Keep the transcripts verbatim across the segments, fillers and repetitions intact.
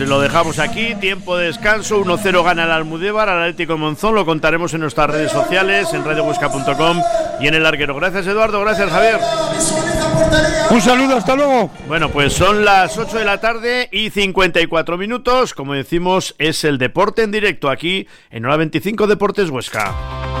Lo dejamos aquí, tiempo de descanso, uno cero gana el Almudévar al Atlético Monzón, lo contaremos en nuestras redes sociales, en radio huesca punto com y en El Larguero. Gracias Eduardo, gracias Javier. Un saludo, hasta luego. Bueno, pues son las ocho de la tarde y cincuenta y cuatro minutos, como decimos, es el deporte en directo aquí en Hora veinticinco Deportes Huesca.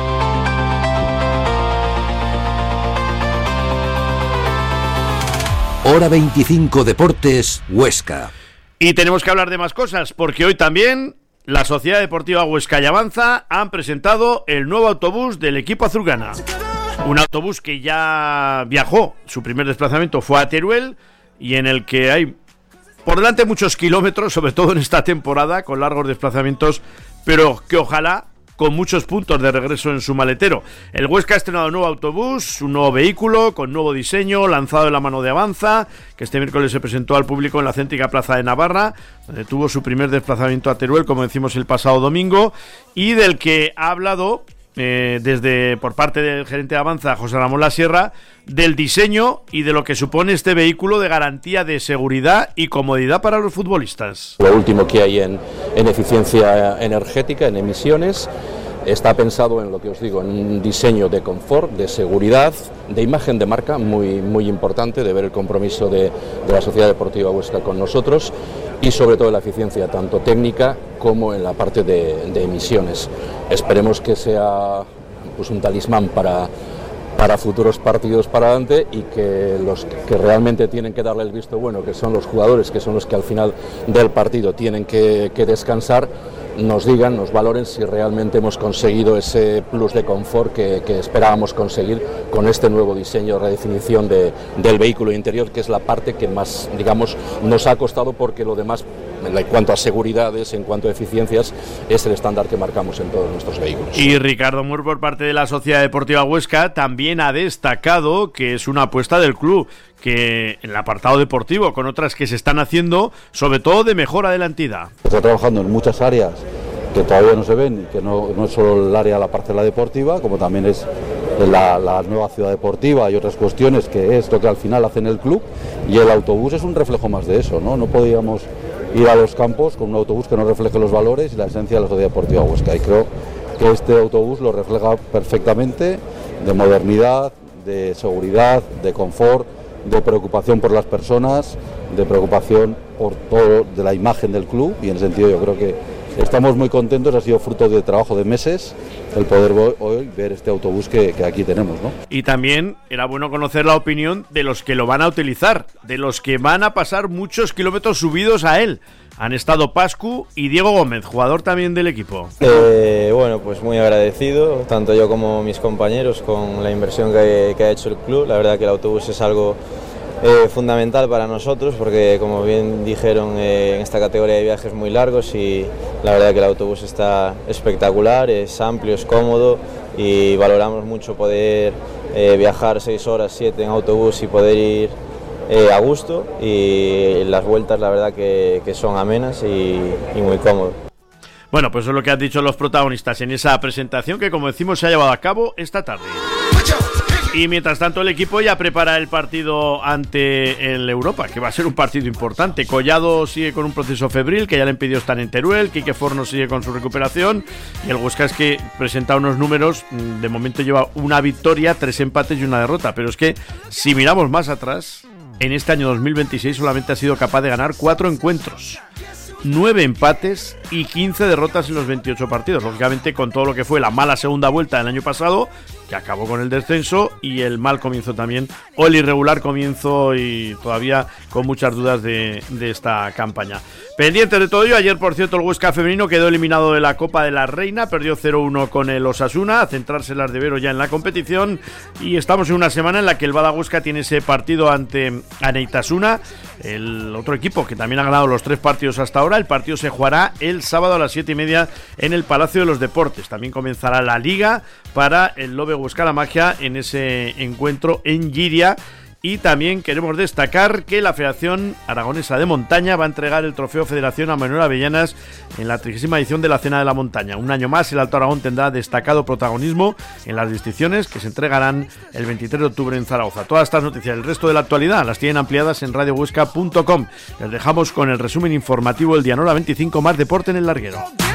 Hora veinticinco Deportes Huesca. Y tenemos que hablar de más cosas, porque hoy también la Sociedad Deportiva Huesca y Avanza han presentado el nuevo autobús del equipo azulgrana. Un autobús que ya viajó, su primer desplazamiento fue a Teruel, y en el que hay por delante muchos kilómetros, sobre todo en esta temporada, con largos desplazamientos, pero que ojalá con muchos puntos de regreso en su maletero. El Huesca ha estrenado un nuevo autobús, un nuevo vehículo con nuevo diseño, lanzado de la mano de Avanza, que este miércoles se presentó al público en la céntrica Plaza de Navarra, donde tuvo su primer desplazamiento a Teruel, como decimos el pasado domingo, y del que ha hablado eh, desde por parte del gerente de Avanza, José Ramón Lasierra, del diseño y de lo que supone este vehículo de garantía de seguridad y comodidad para los futbolistas. Lo último que hay en, en eficiencia energética, en emisiones. Está pensado en lo que os digo, en un diseño de confort, de seguridad, de imagen de marca muy, muy importante, de ver el compromiso de, de la Sociedad Deportiva Huesca con nosotros y sobre todo la eficiencia tanto técnica como en la parte de, de emisiones. Esperemos que sea pues, un talismán para, para futuros partidos para adelante y que los que realmente tienen que darle el visto bueno, que son los jugadores, que son los que al final del partido tienen que, que descansar, nos digan, nos valoren si realmente hemos conseguido ese plus de confort que, que esperábamos conseguir con este nuevo diseño, redefinición de, del vehículo interior, que es la parte que más, digamos, nos ha costado, porque lo demás, en cuanto a seguridades, en cuanto a eficiencias, es el estándar que marcamos en todos nuestros vehículos. Y Ricardo Mur, por parte de la Sociedad Deportiva Huesca, también ha destacado que es una apuesta del club, que en el apartado deportivo, con otras que se están haciendo, sobre todo de mejora de la entidad. Está trabajando en muchas áreas que todavía no se ven, que no, no es solo el área de la parcela deportiva, como también es la, la nueva ciudad deportiva y otras cuestiones, que es lo que al final hace en el club, y el autobús es un reflejo más de eso, ¿no? No podíamos ir a los campos con un autobús que no refleje los valores y la esencia de la Sociedad Deportiva Huesca, y creo que este autobús lo refleja perfectamente, de modernidad, de seguridad, de confort, de preocupación por las personas, de preocupación por todo, de la imagen del club, y en ese sentido yo creo que estamos muy contentos. Ha sido fruto de trabajo de meses el poder hoy ver este autobús que, que aquí tenemos, ¿no? Y también era bueno conocer la opinión de los que lo van a utilizar, de los que van a pasar muchos kilómetros subidos a él. Han estado Pascu y Diego Gómez, jugador también del equipo. Eh, bueno, pues muy agradecido, tanto yo como mis compañeros, con la inversión que, que ha hecho el club. La verdad que el autobús es algo eh, fundamental para nosotros, porque como bien dijeron, eh, en esta categoría de viajes muy largos, y la verdad que el autobús está espectacular, es amplio, es cómodo, y valoramos mucho poder eh, viajar seis horas, siete en autobús y poder ir Eh, a gusto, y las vueltas la verdad que, que son amenas y, y muy cómodo. Bueno, pues eso es lo que han dicho los protagonistas en esa presentación que, como decimos, se ha llevado a cabo esta tarde. Y mientras tanto el equipo ya prepara el partido ante el Europa, que va a ser un partido importante. Collado sigue con un proceso febril, que ya le impidió estar en Teruel. Quique Forno sigue con su recuperación, y el Huesca, es que presenta unos números, de momento lleva una victoria, tres empates y una derrota, pero es que si miramos más atrás, en este año dos mil veintiséis solamente ha sido capaz de ganar cuatro encuentros, nueve empates y quince derrotas en los veintiocho partidos. Lógicamente, con todo lo que fue la mala segunda vuelta del año pasado, que acabó con el descenso, y el mal comienzo también, o el irregular comienzo, y todavía con muchas dudas de, de esta campaña. Pendiente de todo ello, ayer, por cierto, el Huesca femenino quedó eliminado de la Copa de la Reina, perdió cero uno con el Osasuna, a centrarse las de Vero ya en la competición, y estamos en una semana en la que el Bada Huesca tiene ese partido ante Aneitasuna, el otro equipo que también ha ganado los tres partidos hasta ahora. El partido se jugará el sábado a las siete y media en el Palacio de los Deportes. También comenzará la Liga para el Lobe Huesca La Magia en ese encuentro en Giria. Y también queremos destacar que la Federación Aragonesa de Montaña va a entregar el trofeo Federación a Manuel Avellanas en la trigésima edición de la Cena de la Montaña. Un año más el Alto Aragón tendrá destacado protagonismo en las distinciones que se entregarán el veintitrés de octubre en Zaragoza. Todas estas noticias y el resto de la actualidad las tienen ampliadas en radio huesca punto com. Les dejamos con el resumen informativo del día. Hora veinticinco, más deporte en el larguero.